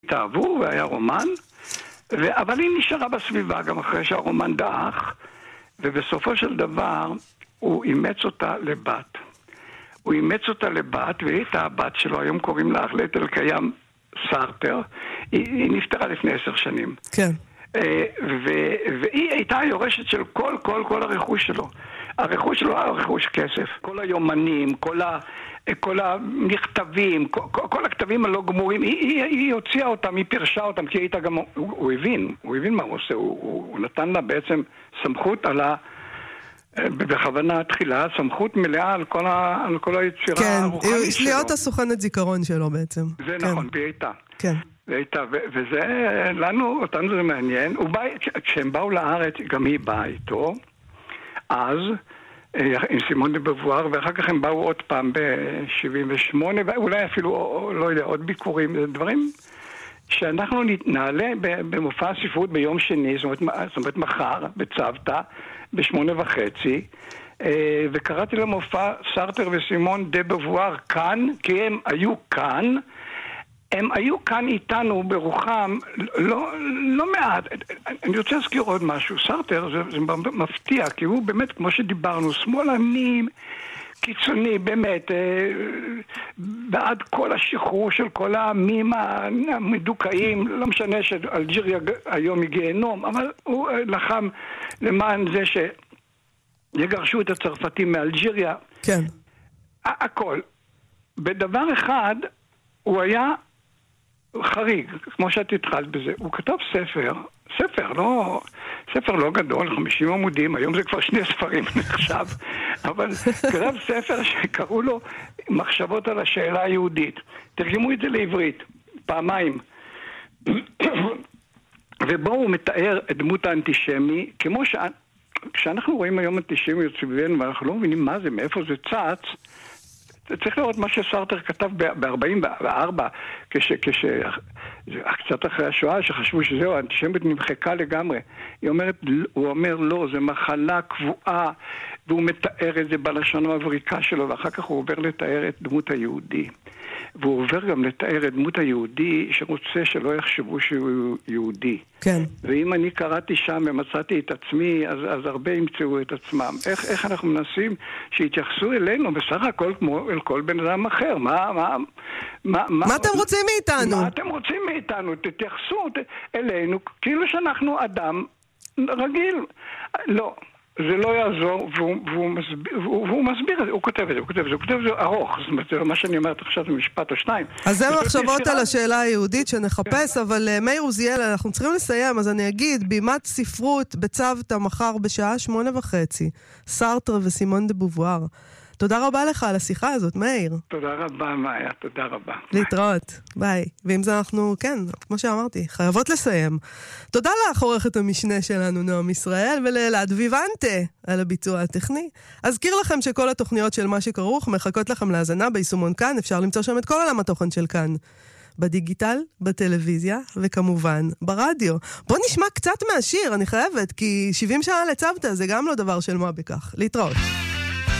התאהבו והיה רומן, אבל היא נשארה בסביבה גם אחרי שהרומן דאח, ובסופו של דבר הוא אימץ אותה לבת. הוא אימץ אותה לבת, והיא הייתה הבת שלו, היום קוראים לה אחלט אלקיים סארטר. היא נפטרה לפני 10 שנים. כן. והיא הייתה היורשת של כל הרכוש שלו. הרכוש שלו היה רכוש כסף. כל היומנים, כל המכתבים, כל הכתבים הלא גמורים, היא הוציאה אותם, היא פרשה אותם, כי הייתה גם, הוא הבין מה הוא עושה, הוא נתן לה בעצם סמכות בכוונה תחילה, סמכות מלאה על כל היצירה הרוחנית שלו. כן, להיות הסוכנת זיכרון שלו בעצם. זה נכון, והיא הייתה. כן. וזה, אותנו זה מעניין. כשהם באו לארץ, גם היא באה איתו, אז, עם סימון דה בובואר, ואחר כך הם באו עוד פעם ב-78, ואולי אפילו, לא יודע, עוד ביקורים, זה דברים שאנחנו נעלה במופע הספרות ביום שני, זאת אומרת מחר, בצוותא, ב8:30, וקראתי למופע סארטר וסימון דה בובואר כאן, כי הם היו כאן, הם היו כאן איתנו ברוחם, לא מעט. אני רוצה להזכיר עוד משהו. סארטר זה מפתיע, כי הוא באמת, כמו שדיברנו, שמאלני, קיצוני, באמת, בעד כל השחרור של כל העמים המדוכאים, לא משנה שאלג'יריה היום היא גיהנום, אבל הוא לחם למען זה שיגרשו את הצרפתים מאלג'יריה. כן. הכל. בדבר אחד, הוא היה חריג, כמו שאת התחלת בזה. הוא כתב ספר לא גדול, 50 עמודים, היום זה כבר 2 ספרים נחשב, אבל כתב ספר שקראו לו מחשבות על השאלה היהודית. תרגמו את זה לעברית, פעמיים. ובו הוא מתאר את דמות האנטישמי, כמו כשאנחנו רואים היום אנטישמיות סביבנו, ואנחנו לא מבינים מה זה, מאיפה זה צץ, צריך לראות מה שסארטר כתב ב-44, קצת אחרי השואה, שחשבו שזהו, האנטישמיות נמחקה לגמרי. הוא אומר לא, זה מחלה קבועה, והוא מתאר את זה בלשון המבריקה שלו, ואחר כך הוא עובר לתאר את דמות היהודי. והוא עובר גם לתאר את דמות היהודי שרוצה שלא יחשבו שהוא יהודי. כן. ואם אני קראתי שם ומצאתי את עצמי, אז הרבה ימצאו את עצמם. איך אנחנו מנסים שיתייחסו אלינו בסך הכל כמו אל כל בן אדם אחר? מה אתם רוצים מאיתנו? מה אתם רוצים מאיתנו? תתייחסו אלינו כאילו שאנחנו אדם רגיל. לא. זה לא יעזור, והוא מסביר את זה, הוא כותב את זה, ארוך, זאת אומרת, מה שאני אומרת עכשיו זה משפט או 2. אז זה מחשבות על השאלה היהודית שנחפש, אבל מאיר עוזיאל, אנחנו צריכים לסיים, אז אני אגיד, בימת ספרות בצוותא מחר בשעה 8:30, סארטר וסימון דה בובואר. תודה רבה לך על השיחה הזאת, מאיר. תודה רבה, מאיה, תודה רבה. להתראות, ביי. ועם זה אנחנו, כן, כמו שאמרתי, חייבות לסיים. תודה לך, עורכת המשנה שלנו, נועם ישראל, ולאלעד ויוונטה על הביצוע הטכני. אזכיר לכם שכל התוכניות של מה שכרוך מחכות לכם להאזנה ביישומון כאן, אפשר למצוא שם את כל עולם התוכן של כאן. בדיגיטל, בטלוויזיה, וכמובן ברדיו. בוא נשמע קצת מהשיר, אני חייבת, כי 70 שנה לצוותא זה גם לא דבר של מה בכך. להתראות.